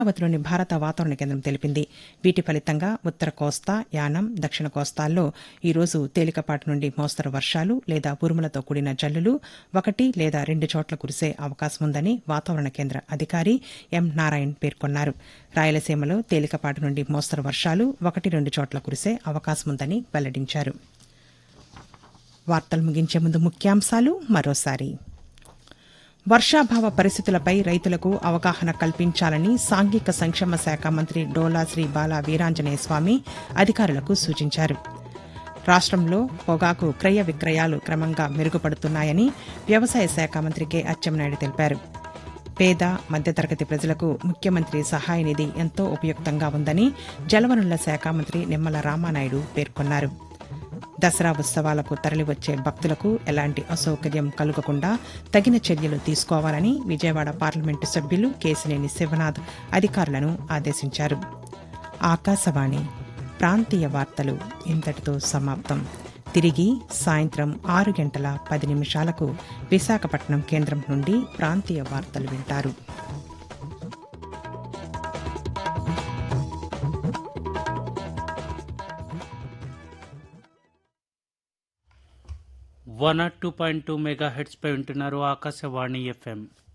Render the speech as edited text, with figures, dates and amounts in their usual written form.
అమరావతిలోని భారత వాతావరణ కేంద్రం తెలిపింది. వీటి ఫలితంగా ఉత్తర కోస్తా, యానం, దక్షిణ కోస్తాల్లో ఈరోజు తేలికపాటి నుండి మోస్తరు వర్షాలు లేదా ఉరుములతో కూడిన జల్లులు 1 లేదా 2 చోట్ల కురిసే అవకాశముందని వాతావరణ కేంద్ర అధికారి ఎం. నారాయణ్ పేర్కొన్నారు. రాయలసీమలో తేలికపాటి నుండి మోస్తరు వర్షాలు 1-2 చోట్ల కురిసే అవకాశముందని వెల్లడించారు. వార్తలు ముగించే ముందు ముఖ్యాంశాలు మరోసారి. వర్షాభావ పరిస్థితులపై రైతులకు అవగాహన కల్పించాలని సాంఘిక సంక్షేమ శాఖ మంత్రి డోలా శ్రీ బాల వీరాంజనేయ స్వామి అధికారులకు సూచించారు. రాష్ట్రంలో పొగాకు క్రయ విక్రయాలు క్రమంగా మెరుగుపడుతున్నాయని వ్యవసాయ శాఖ మంత్రి కె. అచ్చెన్నాయుడు తెలిపారు. పేద మధ్యతరగతి ప్రజలకు ముఖ్యమంత్రి సహాయ నిధి ఎంతో ఉపయుక్తంగా ఉందని జలవనరుల శాఖ మంత్రి నిమ్మల రామానాయుడు పేర్కొన్నారు. దసరా ఉత్సవాలకు తరలివచ్చే భక్తులకు ఎలాంటి అసౌకర్యం కలుగకుండా తగిన చర్యలు తీసుకోవాలని విజయవాడ పార్లమెంటు సభ్యులు కేశినేని శివనాథ్ అధికారులను ఆదేశించారు. ఆకాశవాణి ప్రాంతీయ వార్తలు ఇంతటితో సమాప్తం. తిరిగి సాయంత్రం 6:10 విశాఖపట్నం కేంద్రం నుండి ప్రాంతీయ వార్తలు వింటారు. 102.2 మెగాహెర్ట్జ్ పై వింటున్నారు ఆకాశవాణి FM.